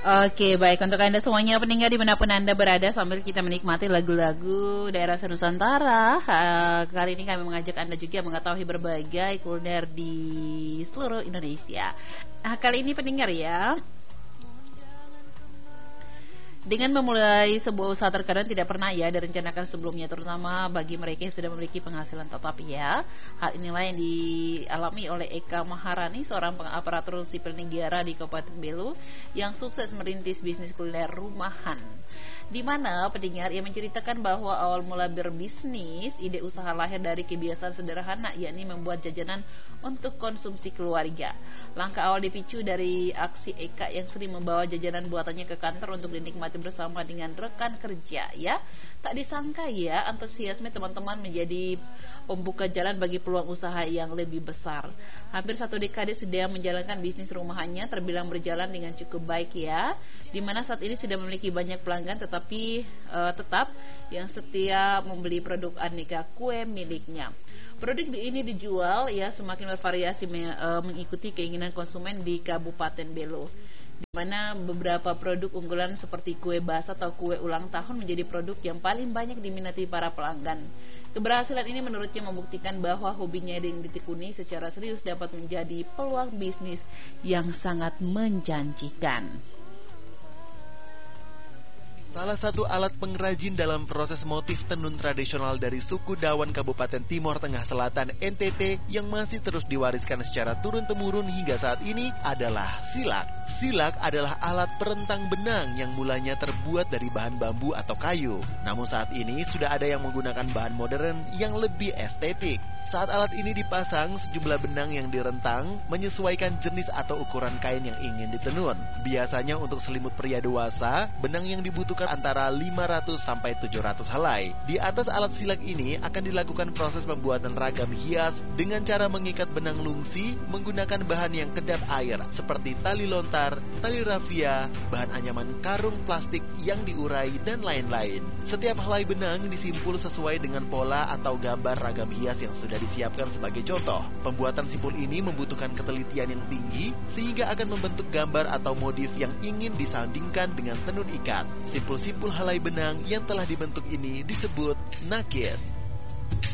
Oke, baik untuk Anda semuanya pendengar dimanapun Anda berada sambil kita menikmati lagu-lagu daerah Nusantara. Kali ini kami mengajak Anda juga mengetahui berbagai kuliner di seluruh Indonesia. Kali ini pendengar ya, dengan memulai sebuah usaha terkadang tidak pernah ya direncanakan sebelumnya, terutama bagi mereka yang sudah memiliki penghasilan tetap ya. Hal inilah yang dialami oleh Eka Maharani, seorang aparatur sipil negara di Kabupaten Belu yang sukses merintis bisnis kuliner rumahan. Di mana pendengar ia menceritakan bahwa awal mula berbisnis, ide usaha lahir dari kebiasaan sederhana, yakni membuat jajanan untuk konsumsi keluarga. Langkah awal dipicu dari aksi Eka yang sering membawa jajanan buatannya ke kantor untuk dinikmati bersama dengan rekan kerja ya. Tak disangka ya, antusiasme teman-teman menjadi pembuka jalan bagi peluang usaha yang lebih besar. Hampir 1 dekade sudah menjalankan bisnis rumahannya, terbilang berjalan dengan cukup baik ya. Dimana saat ini sudah memiliki banyak pelanggan tetapi tetap yang setia membeli produk aneka kue miliknya. Produk ini dijual ya semakin bervariasi mengikuti keinginan konsumen di Kabupaten Belu, di mana beberapa produk unggulan seperti kue basah atau kue ulang tahun menjadi produk yang paling banyak diminati para pelanggan. Keberhasilan ini menurutnya membuktikan bahwa hobinya yang ditekuni secara serius dapat menjadi peluang bisnis yang sangat menjanjikan. Salah satu alat pengrajin dalam proses motif tenun tradisional dari suku Dawan Kabupaten Timor Tengah Selatan NTT yang masih terus diwariskan secara turun-temurun hingga saat ini adalah silak. Silak adalah alat perentang benang yang mulanya terbuat dari bahan bambu atau kayu. Namun saat ini sudah ada yang menggunakan bahan modern yang lebih estetik. Saat alat ini dipasang, sejumlah benang yang direntang menyesuaikan jenis atau ukuran kain yang ingin ditenun. Biasanya untuk selimut pria dewasa, benang yang dibutuhkan antara 500 sampai 700 helai. Di atas alat silak ini akan dilakukan proses pembuatan ragam hias dengan cara mengikat benang lungsi menggunakan bahan yang kedap air seperti tali lontar, tali rafia, bahan anyaman karung plastik yang diurai, dan lain-lain. Setiap helai benang disimpul sesuai dengan pola atau gambar ragam hias yang sudah disiapkan. Sebagai contoh, pembuatan simpul ini membutuhkan ketelitian yang tinggi sehingga akan membentuk gambar atau motif yang ingin disandingkan dengan tenun ikat. Simpul-simpul helai benang yang telah dibentuk ini disebut nakit.